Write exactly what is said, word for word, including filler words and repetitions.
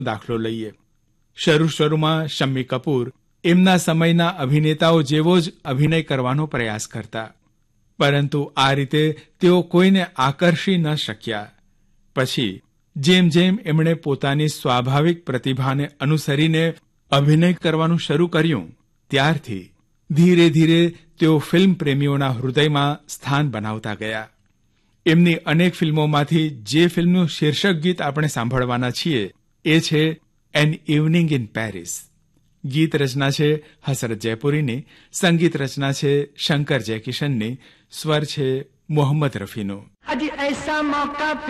દાખલો લઈએ. શરૂ શરૂમાં શમ્મી કપૂર એમના સમયના અભિનેતાઓ જેવો જ અભિનય કરવાનો પ્રયાસ કરતા, પરંતુ આ રીતે તેઓ કોઈને આકર્ષી ન શક્યા. પછી જેમ જેમ એમણે પોતાની સ્વાભાવિક પ્રતિભાને અનુસરીને અભિનય કરવાનું શરૂ કર્યું, ત્યારથી ધીરે ધીરે તેઓ ફિલ્મ પ્રેમીઓના હૃદયમાં સ્થાન બનાવતા ગયા. એમની અનેક ફિલ્મોમાંથી જે ફિલ્મનું શીર્ષક ગીત આપણે સાંભળવાના છીએ એ છે એન ઇવનિંગ ઇન પેરિસ. ગીત રચના છે હસરત જયપુરીની, સંગીત રચના છે શંકર જયકિશનની, સ્વર છે મોહમ્મદ રફીનો.